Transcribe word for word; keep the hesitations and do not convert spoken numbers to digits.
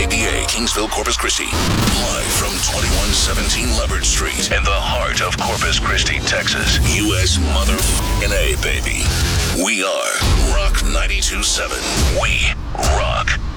K B A, Kingsville, Corpus Christi. Live from twenty-one seventeen Leopard Street in the heart of Corpus Christi, Texas. U S motherfucking A, baby. We are Rock ninety-two point seven. We rock.